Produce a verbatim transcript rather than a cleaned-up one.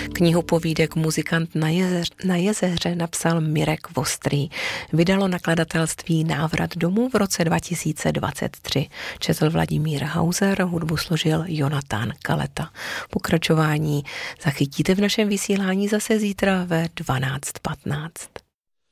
Knihu povídek Muzikant na, jezeř, na jezeře napsal Mirek Vostrý. Vydalo nakladatelství Návrat domů v roce dva tisíce dvacet tři. Četl Vladimír Hauser, hudbu složil Jonatán Kaleta. Pokračování zachytíte v našem vysílání zase zítra ve dvanáct patnáct.